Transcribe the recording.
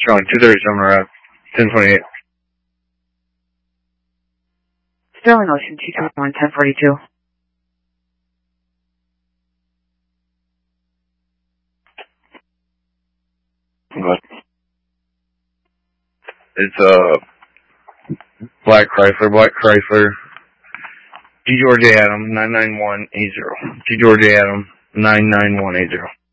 Showing 230 Summer Ave, 1028. Sterling Ocean 221, 1042. What? It's Black Chrysler, G. George Adam, 99180. G. George Adam, 99180.